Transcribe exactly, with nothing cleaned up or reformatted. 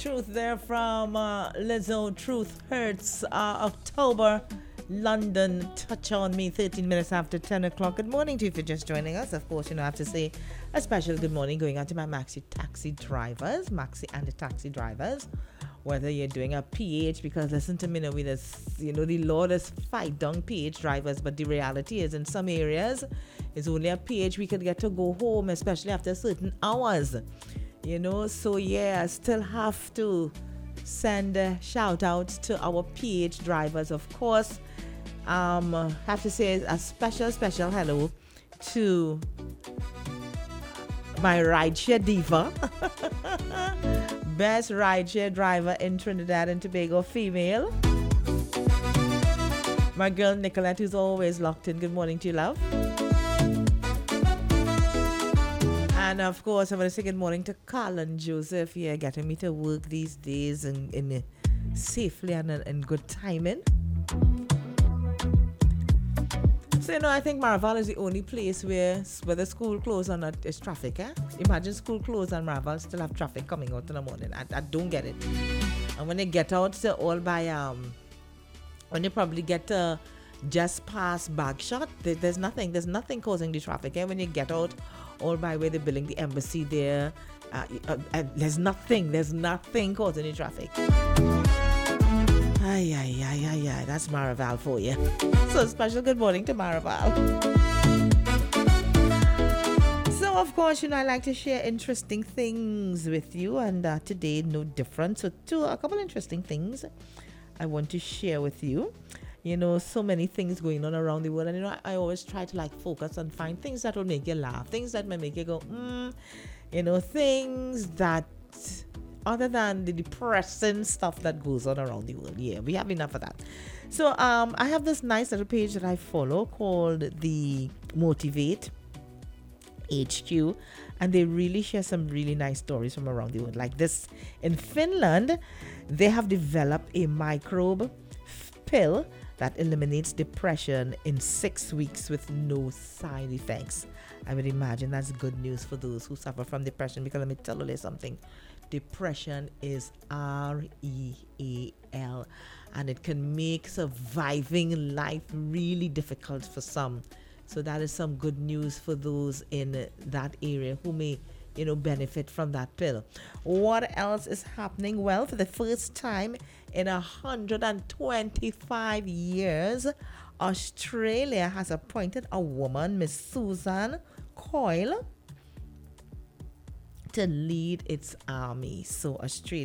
Truth there from uh, Lizzo. Truth Hurts. Uh, October. London, Touch on Me, thirteen minutes after ten o'clock. Good morning to you if you're just joining us. Of course, you know, I have to say a special good morning going out to my Maxi taxi drivers, Maxi and the taxi drivers. Whether you're doing a P H, because listen to me, you know, we just, you know, the law does fight down P H drivers, but the reality is in some areas, it's only a P H we could get to go home, especially after certain hours, you know. So, yeah, I still have to send a shout out to our P H drivers, of course. Um, have to say a special, special hello to my rideshare diva. Best rideshare driver in Trinidad and Tobago, female. My girl Nicolette, who's always locked in. Good morning to you, love. And of course, I want to say good morning to Carl and Joseph. Yeah, getting me to work these days and in, in safely and in good timing. So, you know, I think Maraval is the only place where whether school closed or not is traffic, eh? Imagine school closed and Maraval still have traffic coming out in the morning. I, I don't get it. And when they get out, so all by, um, when you probably get uh, just past Bagshot, there, there's nothing, there's nothing causing the traffic, eh? When you get out, all by where they're building the embassy there, uh, uh, uh, there's nothing, there's nothing causing the traffic. Ay, ay, ay, ay, ay, that's Maraval for you. So special good morning to Maraval. So, of course, you know, I like to share interesting things with you, and uh, today, no different. So, two, a couple interesting things I want to share with you. You know, so many things going on around the world, and, you know, I, I always try to, like, focus and find things that will make you laugh, things that may make you go, mm, you know, things that... other than the depressing stuff that goes on around the world. Yeah, we have enough of that. So um, I have this nice little page that I follow called the Motivate H Q, and they really share some really nice stories from around the world. Like this, in Finland, they have developed a microbe pill that eliminates depression in six weeks with no side effects. I would imagine that's good news for those who suffer from depression, because let me tell you something. Depression is R E A L, and it can make surviving life really difficult for some. So that is some good news for those in that area who may, you know, benefit from that pill. What else is happening? Well, for the first time in one hundred twenty-five years, Australia has appointed a woman, Miss Susan Coyle, to lead its army. So Australia